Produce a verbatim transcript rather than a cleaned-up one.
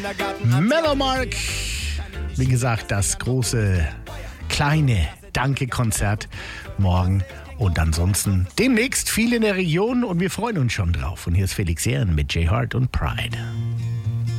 Melomark. Wie gesagt, das große, kleine Danke-Konzert morgen. Und ansonsten demnächst viel in der Region und wir freuen uns schon drauf. Und hier ist Felix Jähren mit J Hart und Pride.